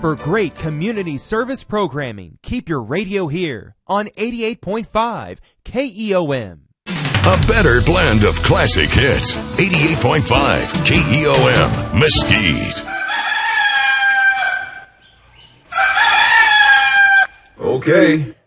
For great community service programming, keep your radio here on 88.5 KEOM. A better blend of classic hits. 88.5 KEOM, Mesquite. Okay.